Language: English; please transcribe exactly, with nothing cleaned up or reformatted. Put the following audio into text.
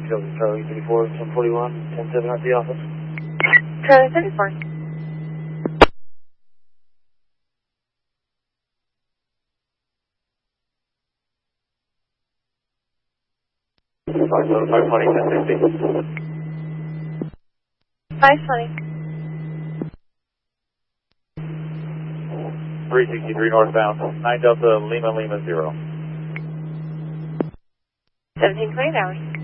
Charlie, Charlie thirty-four, seven forty-one, ten seven at the office. Charlie thirty-four. five twenty, ten sixty. five twenty. three sixty-three northbound, nine Delta Lima Lima zero. seventeen twenty hours.